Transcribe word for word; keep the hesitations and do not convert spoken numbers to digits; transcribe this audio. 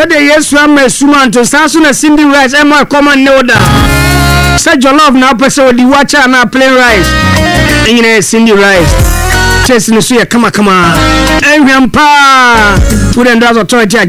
Said yes, I'm a suman to Sasun and Cindy Rice, and my common noda. Said your love now, person with the watcher and now plain rice. And you know, Cindy Rice. Chasing the suya, come on, come on. And grandpa, wouldn't do authority.